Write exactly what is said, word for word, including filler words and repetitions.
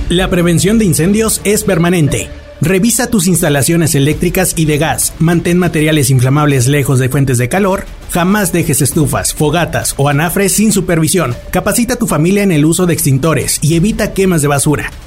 La prevención de incendios es permanente. Revisa tus instalaciones eléctricas y de gas, mantén materiales inflamables lejos de fuentes de calor, jamás dejes estufas, fogatas o anafres sin supervisión, capacita a tu familia en el uso de extintores y evita quemas de basura.